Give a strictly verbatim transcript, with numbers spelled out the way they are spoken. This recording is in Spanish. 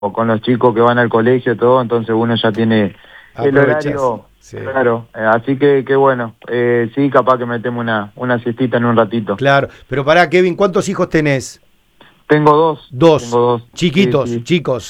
con los chicos que van al colegio, todo, entonces uno ya tiene el Aprovechás, horario, sí. claro, eh, así que, que bueno, eh, sí, capaz que metemos una, una siestita en un ratito. Claro, pero pará, Kevin, ¿cuántos hijos tenés? Tengo dos, Dos. tengo dos, sí, Chiquitos, sí. chicos.